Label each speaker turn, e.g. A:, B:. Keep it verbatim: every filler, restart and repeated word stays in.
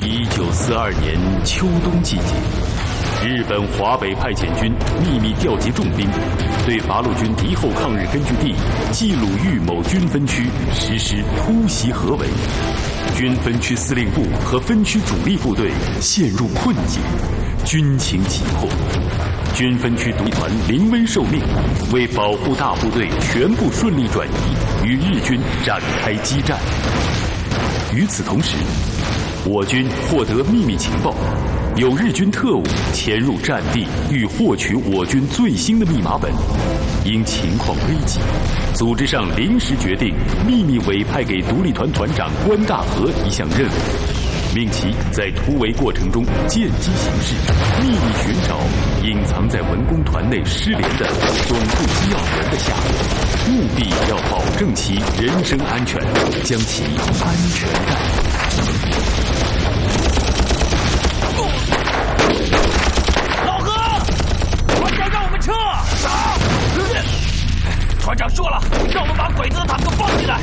A: 一九四二年秋冬季节，日本华北派遣军秘密调集重兵，对八路军敌后抗日根据地冀鲁豫某军分区实施突袭合围，军分区司令部和分区主力部队陷入困境，军情急迫。军分区独立团临危受命，为保护大部队全部顺利转移，与日军展开激战。与此同时，我军获得秘密情报，有日军特务潜入战地，欲获取我军最新的密码本。因情况危急，组织上临时决定秘密委派给独立团团长关大和一项任务，命其在突围过程中见机行事，秘密寻找隐藏在文工团内失联的总部机要员的下落，务必要保证其人身安全，将其安全带走。
B: 老何，团长让我们撤。啥？团长说了，让我们把鬼子的坦克放进来。